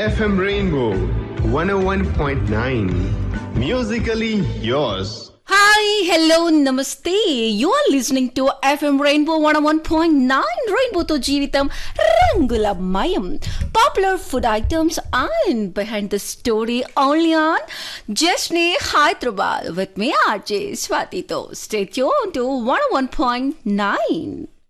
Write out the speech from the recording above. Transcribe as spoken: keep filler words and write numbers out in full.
F M Rainbow one oh one point nine. Musically yours. Hi, hello, namaste. You are listening to F M Rainbow one oh one point nine. Rainbow to Jeevitam Rangula Mayam. Popular food items and behind the story only on Jashne Hyderabad with me R J Swati to. Stay tuned to one oh one point nine.